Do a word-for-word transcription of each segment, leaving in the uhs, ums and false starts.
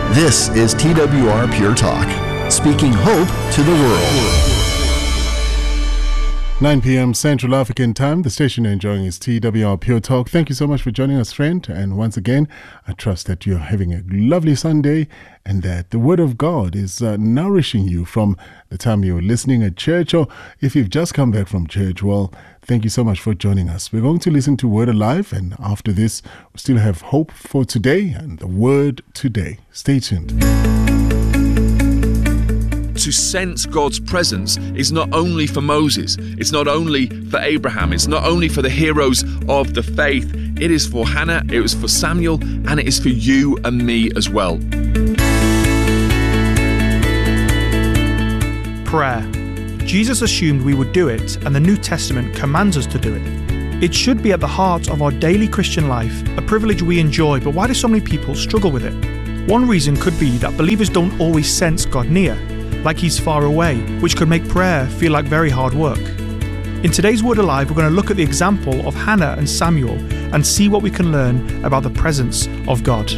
This is T W R Pure Talk, speaking hope to the world. nine p.m. Central African Time. The station you're enjoying is T W R Pure Talk. Thank you so much for joining us, friend. And once again, I trust that you're having a lovely Sunday and that the Word of God is uh, nourishing you from the time you're listening at church, or if you've just come back from church. Well, thank you so much for joining us. We're going to listen to Word Alive, and after this, we still have hope for today and the Word today. Stay tuned. To sense God's presence is not only for Moses, it's not only for Abraham, it's not only for the heroes of the faith, it is for Hannah, it was for Samuel, and it is for you and me as well. Prayer. Jesus assumed we would do it, and the New Testament commands us to do it. It should be at the heart of our daily Christian life, a privilege we enjoy, but why do so many people struggle with it? One reason could be that believers don't always sense God near, like He's far away, which could make prayer feel like very hard work. In today's Word Alive, we're going to look at the example of Hannah and Samuel and see what we can learn about the presence of God.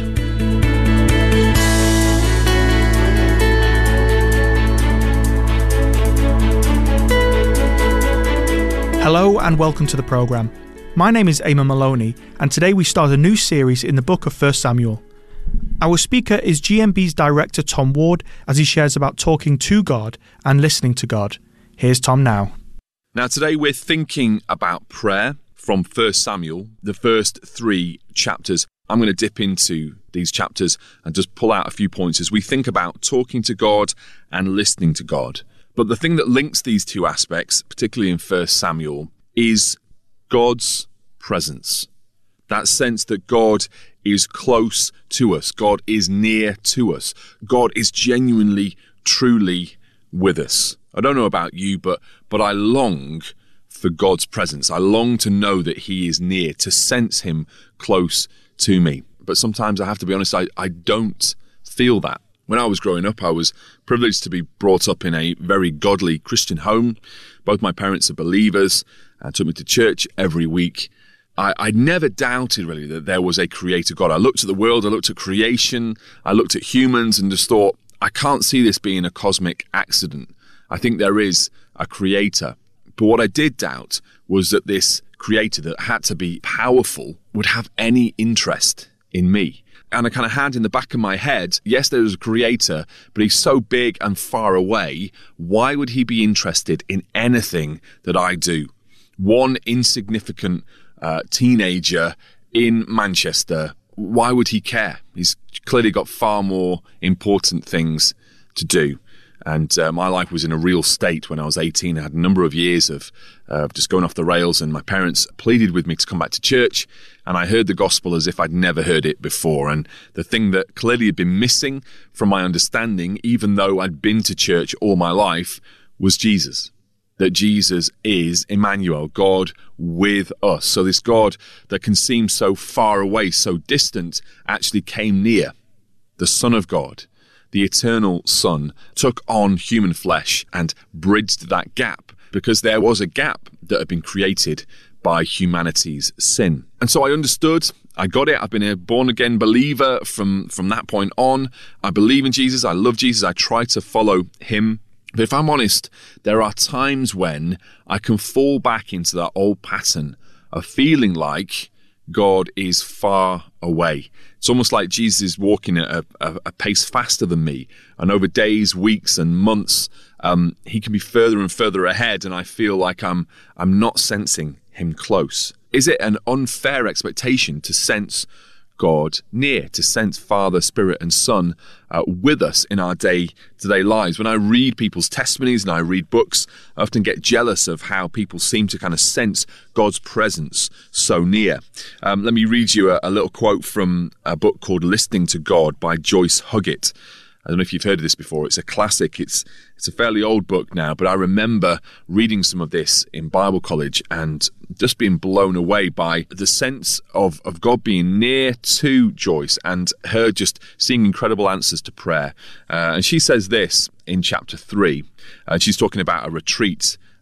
Hello and welcome to the programme. My name is Eamon Maloney, and today we start a new series in the book of First Samuel. Our speaker is G M B's director Tom Ward as he shares about talking to God and listening to God. Here's Tom now. Now today we're thinking about prayer from First Samuel, the first three chapters. I'm going to dip into these chapters and just pull out a few points as we think about talking to God and listening to God. But the thing that links these two aspects, particularly in First Samuel, is God's presence. That sense that God is close to us. God is near to us. God is genuinely, truly with us. I don't know about you, but but I long for God's presence. I long to know that He is near, to sense Him close to me. But sometimes I have to be honest, I, I don't feel that. When I was growing up, I was privileged to be brought up in a very godly Christian home. Both my parents are believers and took me to church every week. I, I never doubted really that there was a creator God. I looked at the world, I looked at creation, I looked at humans and just thought, I can't see this being a cosmic accident. I think there is a creator. But what I did doubt was that this creator that had to be powerful would have any interest in me. And I kind of had in the back of my head, yes, there is a creator, but He's so big and far away, why would He be interested in anything that I do? One insignificant Uh, teenager in Manchester, why would He care? He's clearly got far more important things to do. And uh, my life was in a real state when I was eighteen. I had a number of years of uh, just going off the rails, and my parents pleaded with me to come back to church, and I heard the gospel as if I'd never heard it before. And the thing that clearly had been missing from my understanding, even though I'd been to church all my life, was Jesus. That Jesus is Emmanuel, God with us. So this God that can seem so far away, so distant, actually came near. The Son of God, the eternal Son, took on human flesh and bridged that gap, because there was a gap that had been created by humanity's sin. And so I understood, I got it. I've been a born-again believer from, from that point on. I believe in Jesus. I love Jesus. I try to follow Him. But if I'm honest, there are times when I can fall back into that old pattern of feeling like God is far away. It's almost like Jesus is walking at a, a, a pace faster than me. And over days, weeks and months, um, He can be further and further ahead, and I feel like I'm I'm not sensing Him close. Is it an unfair expectation to sense God near, to sense Father, Spirit and Son uh, with us in our day-to-day lives? When I read people's testimonies and I read books, I often get jealous of how people seem to kind of sense God's presence so near. Um, let me read you a, a little quote from a book called Listening to God by Joyce Huggett. I don't know if you've heard of this before. It's a classic. It's it's a fairly old book now, but I remember reading some of this in Bible college and just being blown away by the sense of, of God being near to Joyce and her just seeing incredible answers to prayer. Uh, and she says this in chapter three. Uh, she's talking about a retreat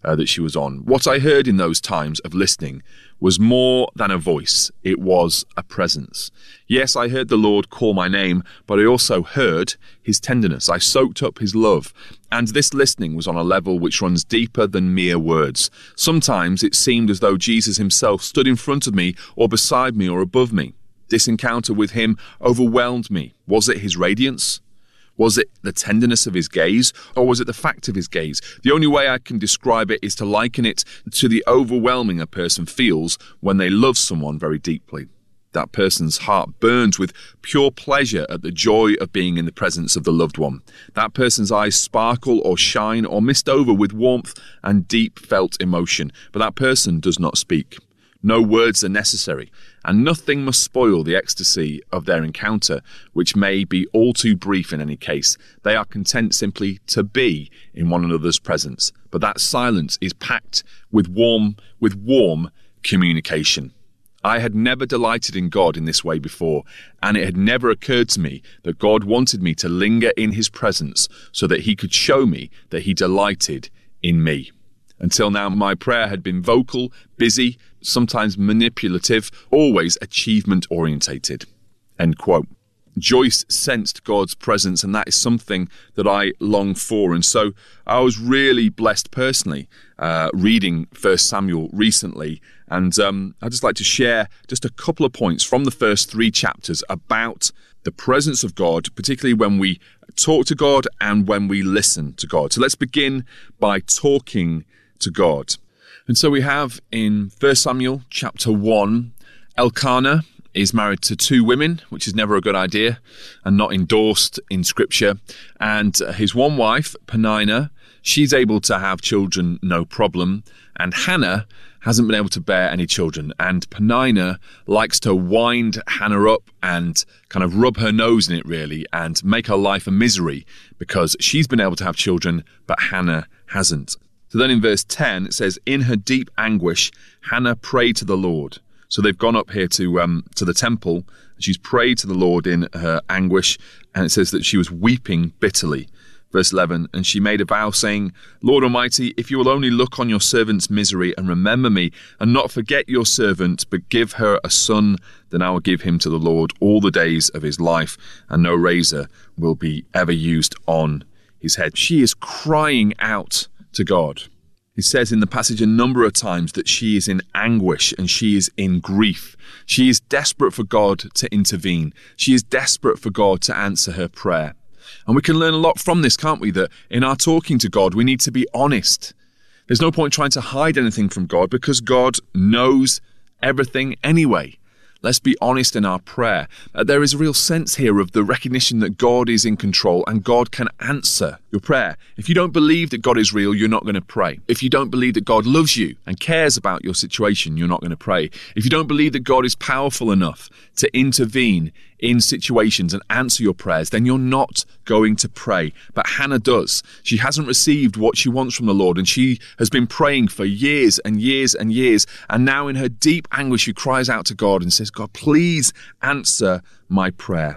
uh, that she was on. What I heard in those times of listening was more than a voice. It was a presence. Yes, I heard the Lord call my name, but I also heard his tenderness. I soaked up his love. And this listening was on a level which runs deeper than mere words. Sometimes it seemed as though Jesus himself stood in front of me or beside me or above me. This encounter with him overwhelmed me. Was it his radiance? Was it the tenderness of his gaze, or was it the fact of his gaze? The only way I can describe it is to liken it to the overwhelming a person feels when they love someone very deeply. That person's heart burns with pure pleasure at the joy of being in the presence of the loved one. That person's eyes sparkle or shine or mist over with warmth and deep felt emotion, but that person does not speak. No words are necessary, and nothing must spoil the ecstasy of their encounter, which may be all too brief in any case. They are content simply to be in one another's presence, but that silence is packed with warm, with warm communication. I had never delighted in God in this way before, and it had never occurred to me that God wanted me to linger in his presence so that he could show me that he delighted in me. Until now, my prayer had been vocal, busy, sometimes manipulative, always achievement-orientated. End quote. Joyce sensed God's presence, and that is something that I long for. And so I was really blessed personally uh, reading First Samuel recently. And um, I'd just like to share just a couple of points from the first three chapters about the presence of God, particularly when we talk to God and when we listen to God. So let's begin by talking to God. And so we have in First Samuel chapter one, Elkanah is married to two women, which is never a good idea and not endorsed in Scripture. And his one wife, Peninnah, she's able to have children no problem. And Hannah hasn't been able to bear any children. And Peninnah likes to wind Hannah up and kind of rub her nose in it, really, and make her life a misery because she's been able to have children, but Hannah hasn't. So then in verse ten, it says, in her deep anguish, Hannah prayed to the Lord. So they've gone up here to um, to the temple, and she's prayed to the Lord in her anguish, and it says that she was weeping bitterly. Verse eleven, and she made a vow saying, Lord Almighty, if you will only look on your servant's misery and remember me, and not forget your servant, but give her a son, then I will give him to the Lord all the days of his life, and no razor will be ever used on his head. She is crying out to God. It says in the passage a number of times that she is in anguish and she is in grief. She is desperate for God to intervene. She is desperate for God to answer her prayer. And we can learn a lot from this, can't we? That in our talking to God, we need to be honest. There's no point trying to hide anything from God because God knows everything anyway. Let's be honest in our prayer. Uh, there is a real sense here of the recognition that God is in control and God can answer your prayer. If you don't believe that God is real, you're not going to pray. If you don't believe that God loves you and cares about your situation, you're not going to pray. If you don't believe that God is powerful enough to intervene in situations and answer your prayers, then you're not going to pray. But Hannah does. She hasn't received what she wants from the Lord, and she has been praying for years and years and years. And now in her deep anguish, she cries out to God and says, God, please answer my prayer.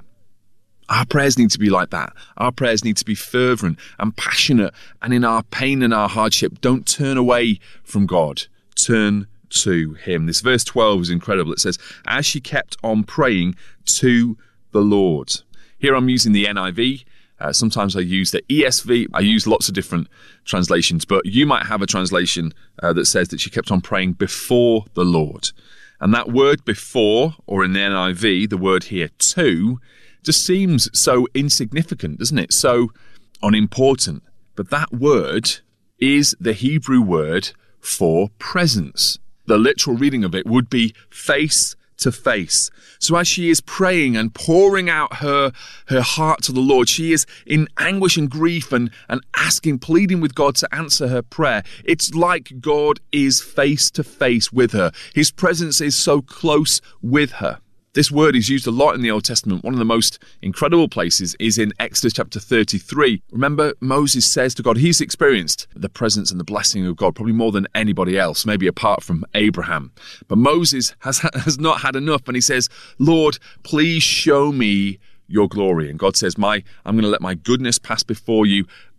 Our prayers need to be like that. Our prayers need to be fervent and passionate. And in our pain and our hardship, don't turn away from God. Turn to him. This verse twelve is incredible. It says, as she kept on praying to the Lord. Here I'm using the N I V. Uh, sometimes I use the E S V. I use lots of different translations, but you might have a translation uh, that says that she kept on praying before the Lord. And that word before, or in the N I V, the word here to, just seems so insignificant, doesn't it? So unimportant. But that word is the Hebrew word for presence. The literal reading of it would be face to face. So as she is praying and pouring out her, her heart to the Lord, she is in anguish and grief and, and asking, pleading with God to answer her prayer. It's like God is face to face with her. His presence is so close with her. This word is used a lot in the Old Testament. One of the most incredible places is in Exodus chapter thirty-three. Remember, Moses says to God, he's experienced the presence and the blessing of God probably more than anybody else, maybe apart from Abraham. But Moses has, has not had enough, and he says, Lord, please show me your glory. And God says, "My, I'm going to let my goodness pass before you,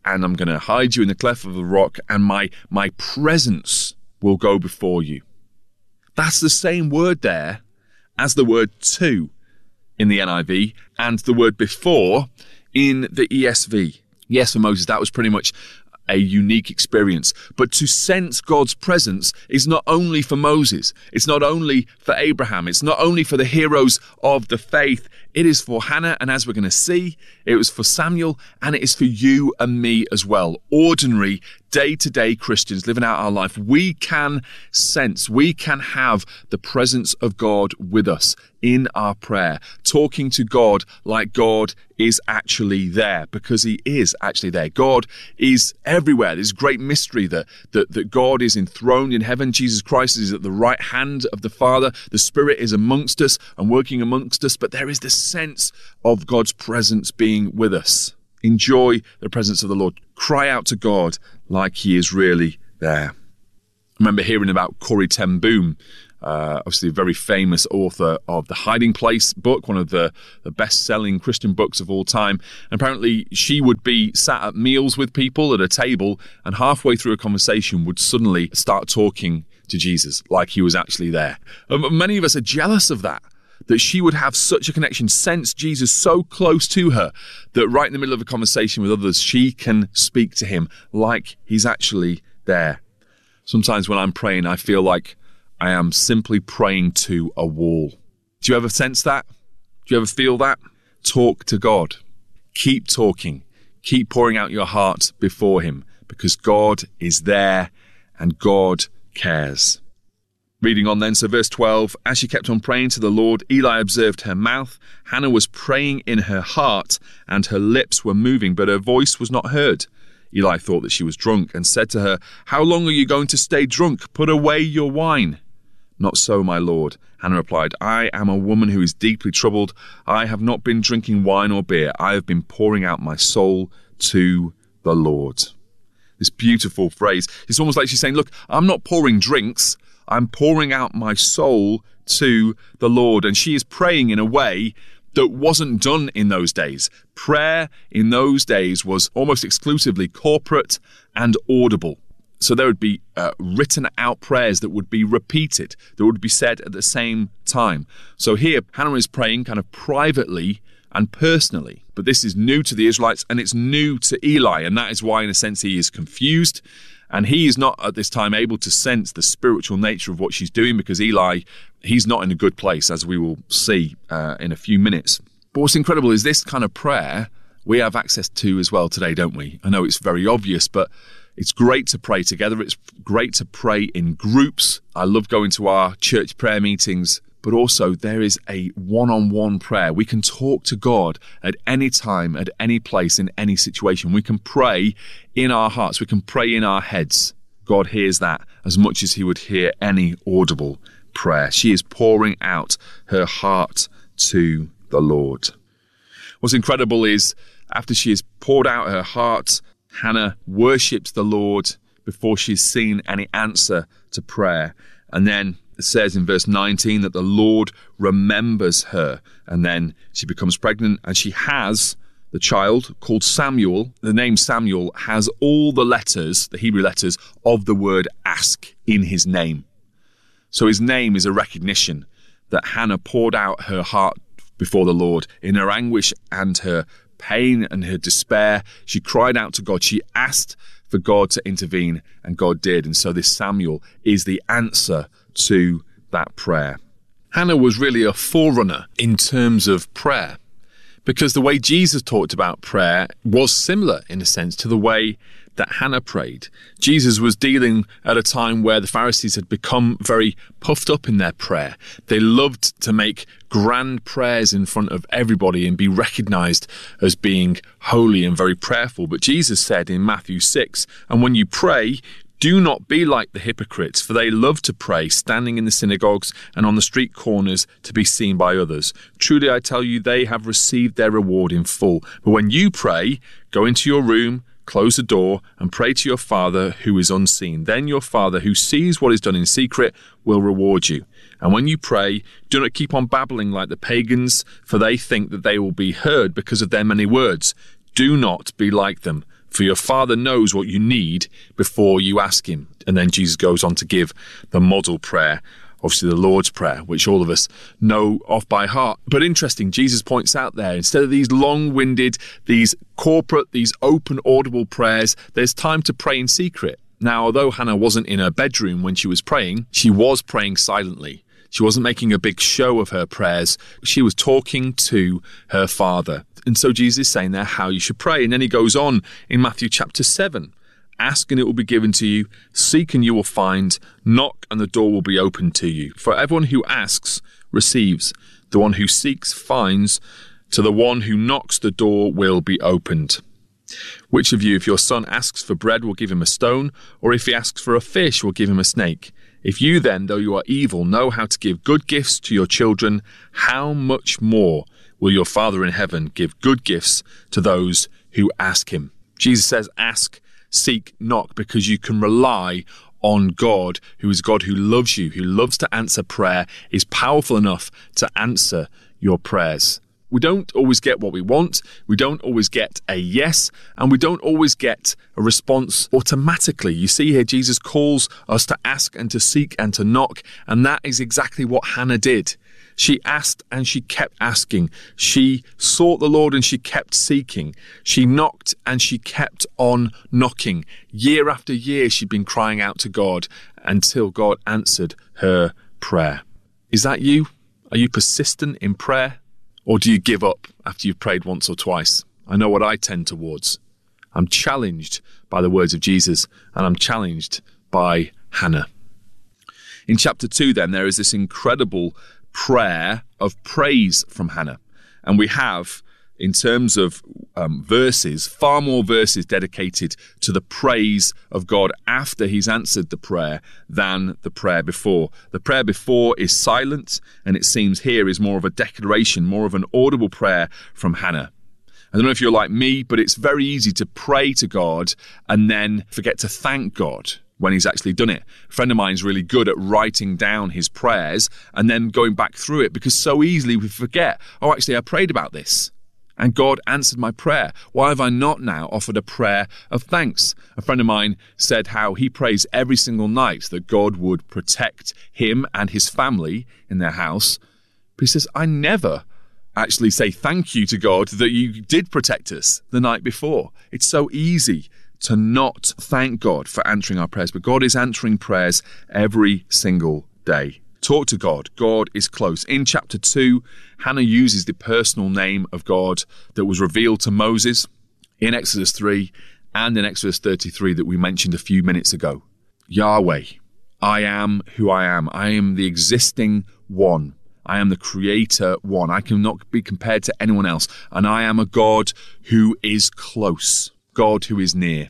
and I'm going to hide you in the cleft of the rock, and my, my presence will go before you. That's the same word there as the word to in the N I V and the word before in the E S V. Yes, for Moses, that was pretty much a unique experience. But to sense God's presence is not only for Moses. It's not only for Abraham. It's not only for the heroes of the faith. It is for Hannah, and as we're going to see, it was for Samuel, and it is for you and me as well. Ordinary, day-to-day Christians living out our life. We can sense, we can have the presence of God with us in our prayer, talking to God like God is actually there, because he is actually there. God is everywhere. There's great mystery that, that, that God is enthroned in heaven. Jesus Christ is at the right hand of the Father. The Spirit is amongst us and working amongst us, but there is this sense of God's presence being with us. Enjoy the presence of the Lord. Cry out to God like he is really there. I remember hearing about Corrie ten Boom, uh, obviously a very famous author of the Hiding Place book, one of the, the best-selling Christian books of all time. And apparently she would be sat at meals with people at a table, and halfway through a conversation would suddenly start talking to Jesus like he was actually there. And many of us are jealous of that. That she would have such a connection, sense Jesus so close to her, that right in the middle of a conversation with others, she can speak to him like he's actually there. Sometimes when I'm praying, I feel like I am simply praying to a wall. Do you ever sense that? Do you ever feel that? Talk to God. Keep talking. Keep pouring out your heart before him, because God is there and God cares. Reading on then, so verse twelve, as she kept on praying to the Lord, Eli observed her mouth. Hannah was praying in her heart, and her lips were moving, but her voice was not heard. Eli thought that she was drunk and said to her, how long are you going to stay drunk? Put away your wine. Not so, my lord. Hannah replied, I am a woman who is deeply troubled. I have not been drinking wine or beer. I have been pouring out my soul to the Lord. This beautiful phrase. It's almost like she's saying, look, I'm not pouring drinks. I'm pouring out my soul to the Lord. And she is praying in a way that wasn't done in those days. Prayer in those days was almost exclusively corporate and audible. So there would be uh, written out prayers that would be repeated, that would be said at the same time. So here, Hannah is praying kind of privately and personally. But this is new to the Israelites, and it's new to Eli. And that is why, in a sense, he is confused. And he is not at this time able to sense the spiritual nature of what she's doing, because Eli, he's not in a good place, as we will see uh, in a few minutes. But what's incredible is this kind of prayer we have access to as well today, don't we? I know it's very obvious, but it's great to pray together. It's great to pray in groups. I love going to our church prayer meetings, but also there is a one-on-one prayer. We can talk to God at any time, at any place, in any situation. We can pray in our hearts. We can pray in our heads. God hears that as much as he would hear any audible prayer. She is pouring out her heart to the Lord. What's incredible is after she has poured out her heart, Hannah worships the Lord before she's seen any answer to prayer. And then it says in verse nineteen that the Lord remembers her, and then she becomes pregnant, and she has the child called Samuel. The name Samuel has all the letters, the Hebrew letters, of the word ask in his name. So his name is a recognition that Hannah poured out her heart before the Lord in her anguish and her pain and her despair. She cried out to God. She asked for God to intervene, and God did. And so this Samuel is the answer to that prayer. Hannah was really a forerunner in terms of prayer, because the way Jesus talked about prayer was similar in a sense to the way that Hannah prayed. Jesus was dealing at a time where the Pharisees had become very puffed up in their prayer. They loved to make grand prayers in front of everybody and be recognized as being holy and very prayerful. But Jesus said in Matthew six, and when you pray, do not be like the hypocrites, for they love to pray, standing in the synagogues and on the street corners to be seen by others. Truly I tell you, they have received their reward in full. But when you pray, go into your room, close the door, and pray to your Father who is unseen. Then your Father who sees what is done in secret will reward you. And when you pray, do not keep on babbling like the pagans, for they think that they will be heard because of their many words. Do not be like them, for your Father knows what you need before you ask him. And then Jesus goes on to give the model prayer, obviously the Lord's Prayer, which all of us know off by heart. But interesting, Jesus points out there, instead of these long-winded, these corporate, these open, audible prayers, there's time to pray in secret. Now, although Hannah wasn't in her bedroom when she was praying, she was praying silently. She wasn't making a big show of her prayers. She was talking to her Father. And so Jesus is saying there how you should pray. And then he goes on in Matthew chapter seven. Ask and it will be given to you. Seek and you will find. Knock and the door will be opened to you. For everyone who asks receives. The one who seeks finds. To the one who knocks the door will be opened. Which of you, if your son asks for bread, will give him a stone? Or if he asks for a fish, will give him a snake? If you then, though you are evil, know how to give good gifts to your children, how much more will your Father in heaven give good gifts to those who ask him? Jesus says, ask, seek, knock, because you can rely on God, who is God who loves you, who loves to answer prayer, is powerful enough to answer your prayers. We don't always get what we want, we don't always get a yes, and we don't always get a response automatically. You see here, Jesus calls us to ask and to seek and to knock, and that is exactly what Hannah did. She asked and she kept asking. She sought the Lord and she kept seeking. She knocked and she kept on knocking. Year after year, she'd been crying out to God until God answered her prayer. Is that you? Are you persistent in prayer? Or do you give up after you've prayed once or twice? I know what I tend towards. I'm challenged by the words of Jesus, and I'm challenged by Hannah. In chapter two, then, there is this incredible prayer of praise from Hannah. And we have, in terms of um, verses, far more verses dedicated to the praise of God after he's answered the prayer than the prayer before. The prayer before is silent, and it seems here is more of a declaration, more of an audible prayer from Hannah. I don't know if you're like me, but it's very easy to pray to God and then forget to thank God when he's actually done it. A friend of mine's really good at writing down his prayers and then going back through it, because so easily we forget, oh, actually, I prayed about this and God answered my prayer. Why have I not now offered a prayer of thanks? A friend of mine said how he prays every single night that God would protect him and his family in their house. But he says, I never actually say thank you to God that you did protect us the night before. It's so easy to not thank God for answering our prayers, but God is answering prayers every single day. Talk to God. God is close. In chapter two, Hannah uses the personal name of God that was revealed to Moses in Exodus three and in Exodus thirty-three that we mentioned a few minutes ago. Yahweh, I am who I am. I am the existing one. I am the creator one. I cannot be compared to anyone else. And I am a God who is close. God who is near.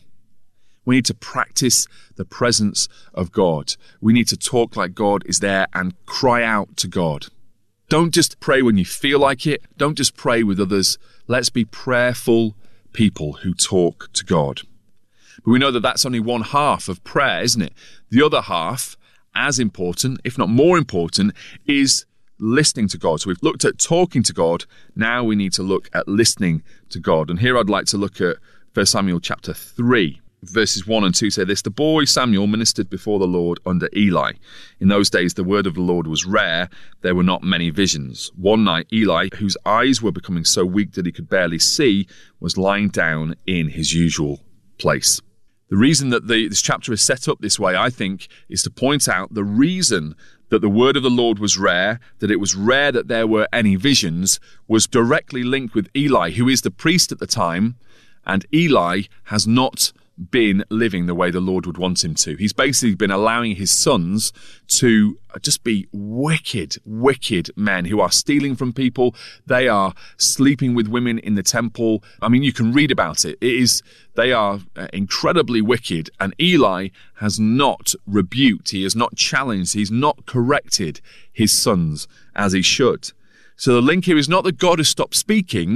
We need to practice the presence of God. We need to talk like God is there and cry out to God. Don't just pray when you feel like it. Don't just pray with others. Let's be prayerful people who talk to God. But we know that that's only one half of prayer, isn't it? The other half, as important, if not more important, is listening to God. So we've looked at talking to God. Now we need to look at listening to God. And here I'd like to look at First Samuel chapter three, verses one and two say this. The boy Samuel ministered before the Lord under Eli. In those days, the word of the Lord was rare. There were not many visions. One night, Eli, whose eyes were becoming so weak that he could barely see, was lying down in his usual place. The reason that the, this chapter is set up this way, I think, is to point out the reason that the word of the Lord was rare, that it was rare that there were any visions, was directly linked with Eli, who is the priest at the time. And Eli has not been living the way the Lord would want him to. He's basically been allowing his sons to just be wicked, wicked men who are stealing from people. They are sleeping with women in the temple. I mean, you can read about it. It is, they are incredibly wicked. And Eli has not rebuked, he has not challenged, he's not corrected his sons as he should. So the link here is not that God has stopped speaking,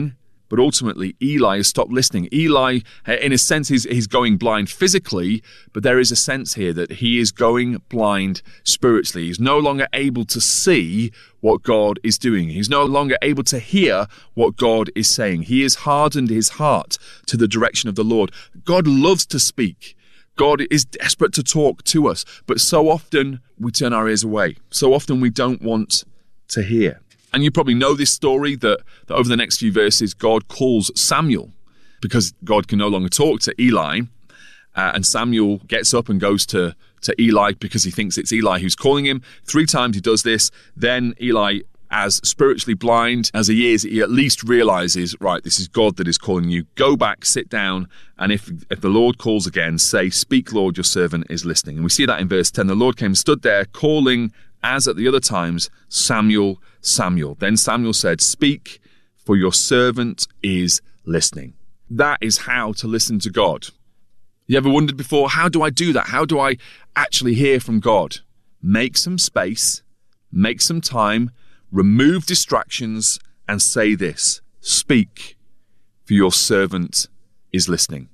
But ultimately, Eli has stopped listening. Eli, in a sense, he's, he's going blind physically, but there is a sense here that he is going blind spiritually. He's no longer able to see what God is doing. He's no longer able to hear what God is saying. He has hardened his heart to the direction of the Lord. God loves to speak. God is desperate to talk to us, but so often we turn our ears away. So often we don't want to hear. And you probably know this story that, that over the next few verses, God calls Samuel because God can no longer talk to Eli. Uh, and Samuel gets up and goes to, to Eli because he thinks it's Eli who's calling him. Three times he does this. Then Eli, as spiritually blind as he is, he at least realizes, right, this is God that is calling you. Go back, sit down, and if if the Lord calls again, say, "Speak, Lord, your servant is listening." And we see that in verse ten. The Lord came and stood there, calling, as at the other times, "Samuel, Samuel." Then Samuel said, "Speak, for your servant is listening." That is how to listen to God. You ever wondered before, how do I do that? How do I actually hear from God? Make some space, make some time, remove distractions, and say this: "Speak, for your servant is listening."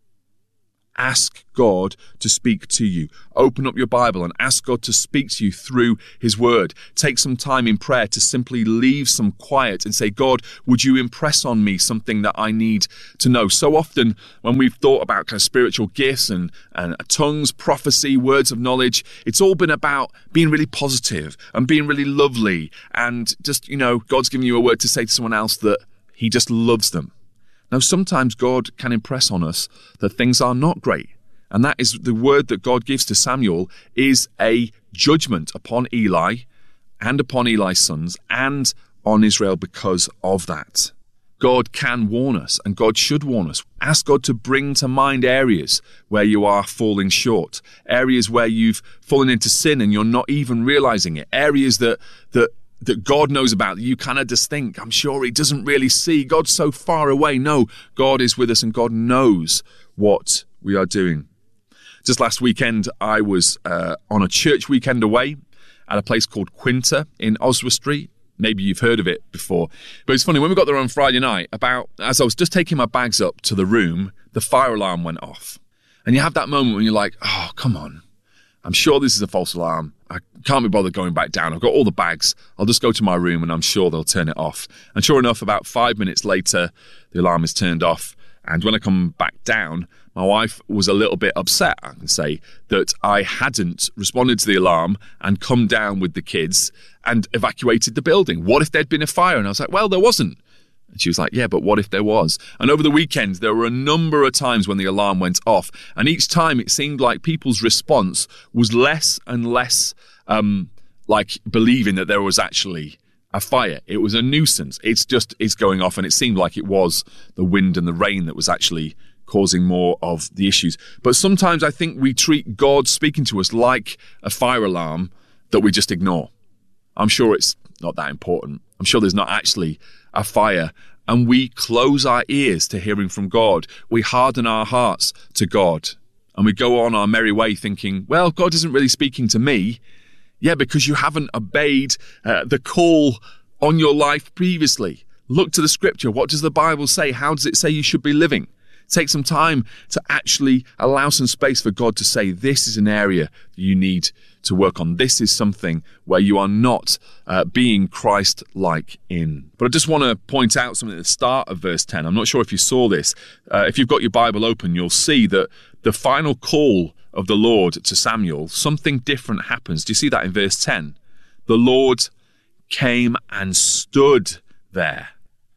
Ask God to speak to you. Open up your Bible and ask God to speak to you through his word. Take some time in prayer to simply leave some quiet and say, "God, would you impress on me something that I need to know?" So often when we've thought about kind of spiritual gifts and, and tongues, prophecy, words of knowledge, it's all been about being really positive and being really lovely. And just, you know, God's giving you a word to say to someone else that he just loves them. Now, sometimes God can impress on us that things are not great. And that is the word that God gives to Samuel is a judgment upon Eli and upon Eli's sons and on Israel because of that. God can warn us, and God should warn us. Ask God to bring to mind areas where you are falling short, areas where you've fallen into sin and you're not even realizing it, areas that that that God knows about, that you kind of just think, I'm sure he doesn't really see. God's so far away. No, God is with us and God knows what we are doing. Just last weekend, I was uh, on a church weekend away at a place called Quinta in Oswestry. Maybe you've heard of it before. But it's funny, when we got there on Friday night, about as I was just taking my bags up to the room, the fire alarm went off. And you have that moment when you're like, oh, come on. I'm sure this is a false alarm. I can't be bothered going back down. I've got all the bags. I'll just go to my room and I'm sure they'll turn it off. And sure enough, about five minutes later, the alarm is turned off. And when I come back down, my wife was a little bit upset, I can say, that I hadn't responded to the alarm and come down with the kids and evacuated the building. What if there'd been a fire? And I was like, well, there wasn't. And she was like, yeah, but what if there was? And over the weekend, there were a number of times when the alarm went off. And each time it seemed like people's response was less and less um, like believing that there was actually a fire. It was a nuisance. It's just, it's going off. And it seemed like it was the wind and the rain that was actually causing more of the issues. But sometimes I think we treat God speaking to us like a fire alarm that we just ignore. I'm sure it's not that important. I'm sure there's not actually a fire, and we close our ears to hearing from God. We harden our hearts to God, and we go on our merry way thinking, well, God isn't really speaking to me. Yeah, because you haven't obeyed uh, the call on your life previously. Look to the scripture. What does the Bible say? How does it say you should be living? Take some time to actually allow some space for God to say, this is an area that you need to work on. This is something where you are not uh, being Christ-like in. But I just want to point out something at the start of verse ten. I'm not sure if you saw this. Uh, if you've got your Bible open, you'll see that the final call of the Lord to Samuel, something different happens. Do you see that in verse ten? The Lord came and stood there.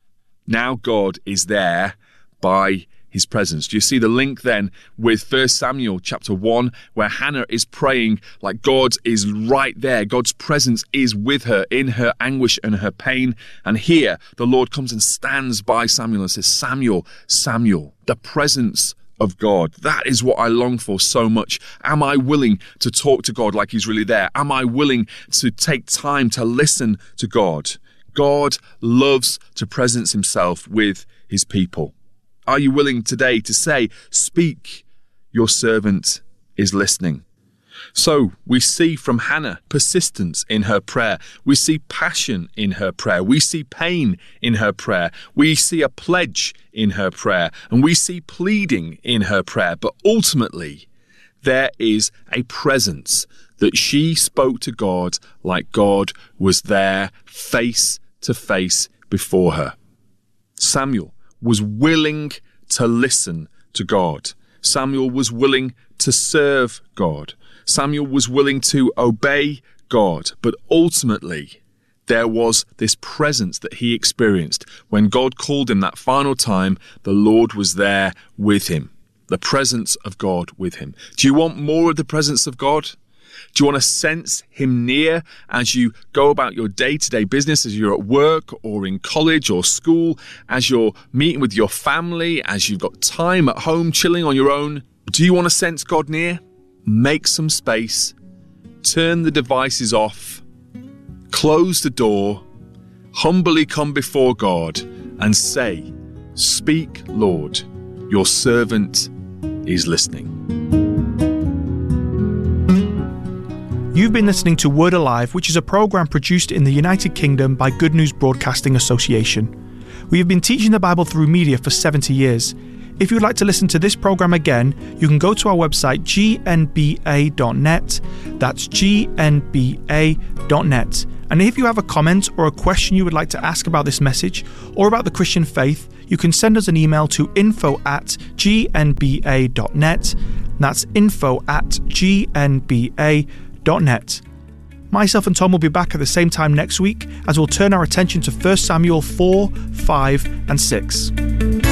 Now God is there by his presence. Do you see the link then with First Samuel chapter one, where Hannah is praying like God is right there. God's presence is with her in her anguish and her pain. And here the Lord comes and stands by Samuel and says, Samuel, Samuel, the presence of God. That is what I long for so much. Am I willing to talk to God like he's really there? Am I willing to take time to listen to God? God loves to presence himself with his people. Are you willing today to say, speak, your servant is listening? So we see from Hannah persistence in her prayer. We see passion in her prayer. We see pain in her prayer. We see a pledge in her prayer. And we see pleading in her prayer. But ultimately, there is a presence that she spoke to God like God was there face to face before her. Samuel was willing to listen to God. Samuel was willing to serve God. Samuel was willing to obey God. But ultimately, there was this presence that he experienced. When God called him that final time, the Lord was there with him. The presence of God with him. Do you want more of the presence of God? Do you want to sense him near as you go about your day-to-day business, as you're at work or in college or school, as you're meeting with your family, as you've got time at home chilling on your own? Do you want to sense God near? Make some space, turn the devices off, close the door, humbly come before God and say, "Speak, Lord, your servant is listening." You've been listening to Word Alive, which is a program produced in the United Kingdom by Good News Broadcasting Association. We have been teaching the Bible through media for seventy years. If you'd like to listen to this program again, you can go to our website g n b a dot net. That's g n b a dot net. And if you have a comment or a question you would like to ask about this message or about the Christian faith, you can send us an email to info at g n b a dot net. That's info at g n b a dot net. Myself and Tom will be back at the same time next week as we'll turn our attention to First Samuel four, five and six.